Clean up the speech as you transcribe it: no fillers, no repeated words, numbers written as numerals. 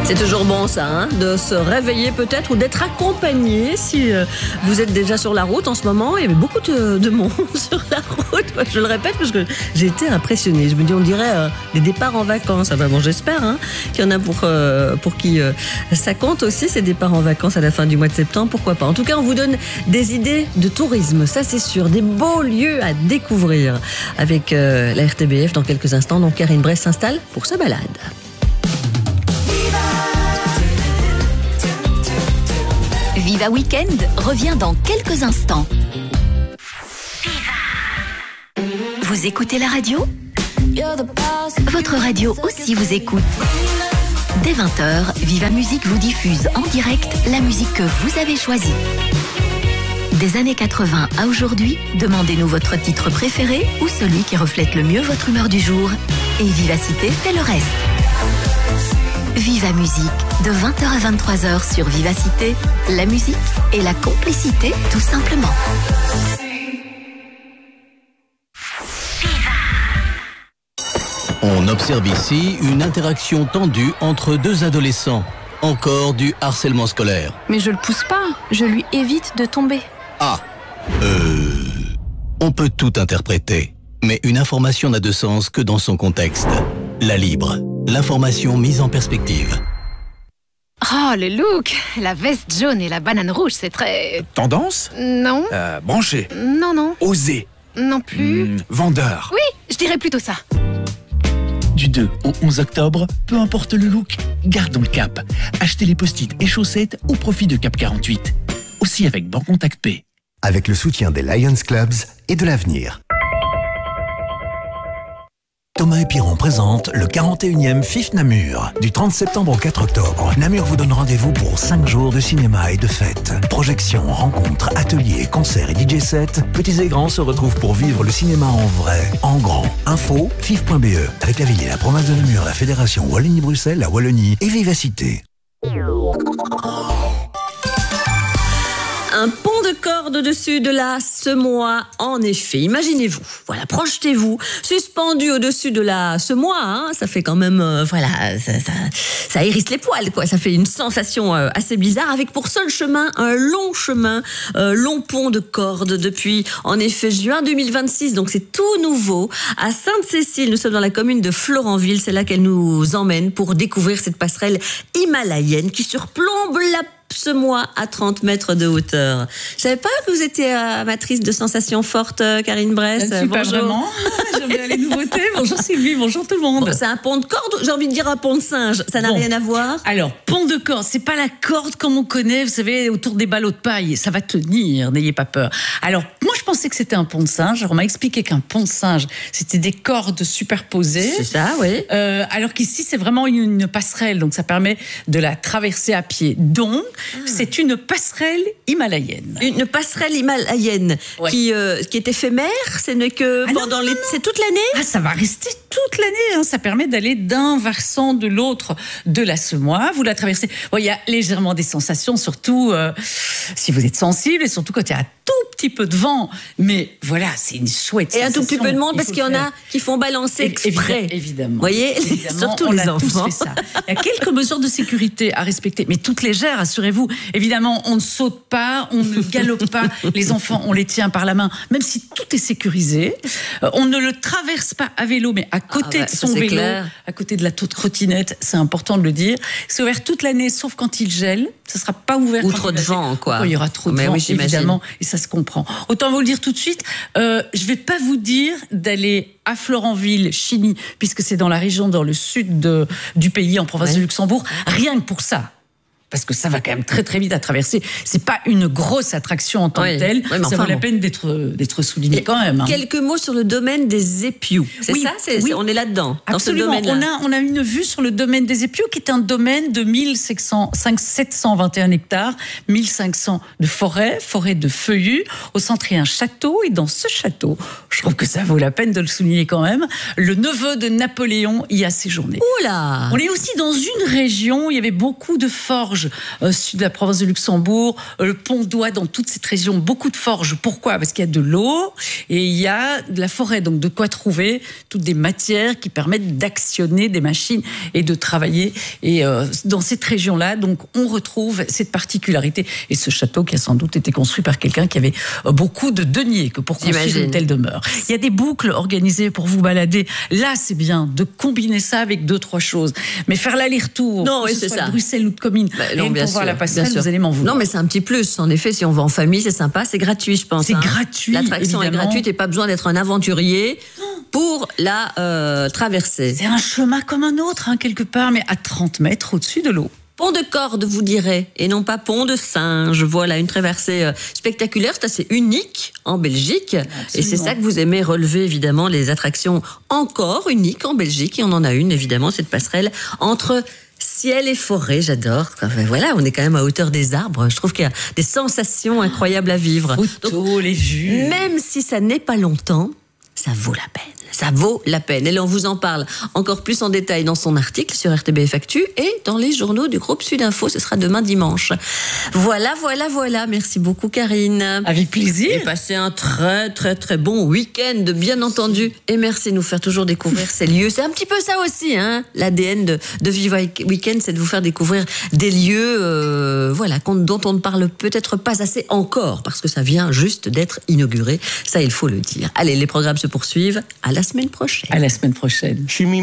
C'est toujours bon ça, hein, de se réveiller peut-être ou d'être accompagné si vous êtes déjà sur la route en ce moment. Il y avait beaucoup de monde sur la route, je le répète parce que j'ai été impressionnée. Je me dis on dirait des départs en vacances. Ah ben bon, j'espère qu'il y en a pour qui ça compte aussi ces départs en vacances à la fin du mois de septembre, pourquoi pas. En tout cas, on vous donne des idées de tourisme, ça c'est sûr, des beaux lieux à découvrir avec la RTBF dans quelques instants. Donc Karine Bress s'installe pour sa balade. Viva Weekend revient dans quelques instants. Vous écoutez la radio ? Votre radio aussi vous écoute. Dès 20h, Viva Musique vous diffuse en direct la musique que vous avez choisie. Des années 80 à aujourd'hui, demandez-nous votre titre préféré ou celui qui reflète le mieux votre humeur du jour. Et Vivacité fait le reste. Viva Musique, de 20h à 23h sur Vivacité, la musique et la complicité tout simplement. On observe ici une interaction tendue entre deux adolescents. Encore du harcèlement scolaire. Mais je le pousse pas, je lui évite de tomber. On peut tout interpréter, mais une information n'a de sens que dans son contexte. La Libre, l'information mise en perspective. Oh, le look! La veste jaune et la banane rouge, c'est très... Tendance ? Non. Branché. Non. Osé. Non plus. Vendeur. Oui, je dirais plutôt ça. Du 2 au 11 octobre, peu importe le look, gardons le cap. Achetez les post-it et chaussettes au profit de Cap 48. Aussi avec Bancontact P. Avec le soutien des Lions Clubs et de l'avenir. Thomas et Piron présente le 41e FIF Namur. Du 30 septembre au 4 octobre, Namur vous donne rendez-vous pour 5 jours de cinéma et de fêtes. Projections, rencontres, ateliers, concerts et DJ sets. Petits et grands se retrouvent pour vivre le cinéma en vrai, en grand. Info, fif.be. Avec la ville et la province de Namur, la fédération Wallonie-Bruxelles, la Wallonie et Vivacité. Un pont de corde au-dessus de la semois, en effet. Imaginez-vous, voilà, projetez-vous, suspendu au-dessus de la semois, ça fait quand même, ça hérisse les poils, quoi. Ça fait une sensation assez bizarre, avec pour seul chemin, un long pont de corde depuis, en effet, juin 2026. Donc c'est tout nouveau. À Sainte-Cécile, nous sommes dans la commune de Florenville. C'est là qu'elle nous emmène pour découvrir cette passerelle himalayenne qui surplombe la semois à 30 mètres de hauteur. Je savais pas que vous étiez amatrice de sensations fortes, Karine Bress. Je ne suis pas vraiment. J'aime bien les nouveautés. Bonjour Sylvie, bonjour tout le monde. Bon, c'est un pont de corde, j'ai envie de dire un pont de singe. Ça n'a rien à voir. Alors, pont de corde, c'est pas la corde comme on connaît, vous savez, autour des ballots de paille. Ça va tenir, n'ayez pas peur. Alors, moi, je pensais que c'était un pont de singe. On m'a expliqué qu'un pont de singe, c'était des cordes superposées. C'est ça, oui. Alors qu'ici, c'est vraiment une passerelle. Donc, ça permet de la traverser à pied. Donc, c'est une passerelle himalayenne. Une passerelle himalayenne qui est éphémère. Ce n'est que pendant l'été. C'est toute l'année. Ça va rester toute l'année. Ça permet d'aller d'un versant de l'autre de la semois. Vous la traversez. Il y a légèrement des sensations, surtout si vous êtes sensible et surtout quand il y a un tout petit peu de vent. Mais voilà, c'est une chouette sensation. Et un tout petit peu de monde parce qu'il y en a qui font balancer exprès. Évidemment. Vous voyez, surtout les enfants. Tous fait ça. Il y a quelques mesures de sécurité à respecter, mais toutes légères, assurez-vous. Évidemment, on ne saute pas, on ne galope pas. Les enfants, on les tient par la main, même si tout est sécurisé. On ne le traverse pas à vélo, mais à côté de son vélo, à côté de la trottinette, c'est important de le dire. C'est ouvert toute l'année, sauf quand il gèle. Ça ne sera pas ouvert. Ou trop de vent, quoi. Quand il y aura trop de vent, évidemment, et ça se comprend. Autant vous le dire tout de suite, je ne vais pas vous dire d'aller à Florenville, Chigny, puisque c'est dans la région, dans le sud du pays, en province de Luxembourg, rien que pour ça. Parce que ça va quand même très très vite à traverser. C'est pas une grosse attraction en tant que telle. Ça vaut la peine d'être souligné quand même. Quelques mots sur le domaine des épieux. C'est ça, on est là-dedans. Absolument. Dans ce domaine-là. On a une vue sur le domaine des épieux, qui est un domaine de 721 hectares, 1500 de forêt de feuillus. Au centre, il y a un château. Et dans ce château, je trouve que ça vaut la peine de le souligner quand même, le neveu de Napoléon y a séjourné. Oula! On est aussi dans une région où il y avait beaucoup de forges forges, sud de la province de Luxembourg, le Pont d'Oie, dans toute cette région, beaucoup de forges. Pourquoi ? Parce qu'il y a de l'eau et il y a de la forêt, donc de quoi trouver toutes des matières qui permettent d'actionner des machines et de travailler. Et dans cette région-là, donc, on retrouve cette particularité. Et ce château qui a sans doute été construit par quelqu'un qui avait beaucoup de deniers que pour construire une telle demeure. Il y a des boucles organisées pour vous balader. Là, c'est bien de combiner ça avec 2-3 choses. Mais faire l'aller-retour, non, que oui, ce c'est soit ça. de Bruxelles ou de Comines, Non, bien pour voir sûr, la passerelle, bien sûr. vous allez m'en vouloir. Non, mais c'est un petit plus. En effet, si on va en famille, c'est sympa, c'est gratuit, je pense. C'est gratuit, L'attraction est évidemment. gratuite et pas besoin d'être un aventurier pour la traverser. C'est un chemin comme un autre, quelque part, mais à 30 mètres au-dessus de l'eau. Pont de corde, vous direz, et non pas pont de singe. Voilà, une traversée spectaculaire, c'est assez unique en Belgique. Absolument. Et c'est ça que vous aimez relever, évidemment, les attractions encore uniques en Belgique. Et on en a une, évidemment, cette passerelle entre ciel et forêt, j'adore. Enfin, voilà, on est quand même à hauteur des arbres. Je trouve qu'il y a des sensations incroyables à vivre. Photos, les vues. Même si ça n'est pas longtemps, ça vaut la peine. Ça vaut la peine. Et là, on vous en parle encore plus en détail dans son article sur RTBF Actu et dans les journaux du groupe Sud Info. Ce sera demain dimanche. Voilà. Merci beaucoup, Karine. Avec plaisir. Et passez un très, très, très bon week-end, bien entendu. Et merci de nous faire toujours découvrir ces lieux. C'est un petit peu ça aussi, l'ADN de Viva Weekend, c'est de vous faire découvrir des lieux, dont on ne parle peut-être pas assez encore, parce que ça vient juste d'être inauguré. Ça, il faut le dire. Allez, les programmes se poursuivent. À la semaine prochaine. À la semaine prochaine.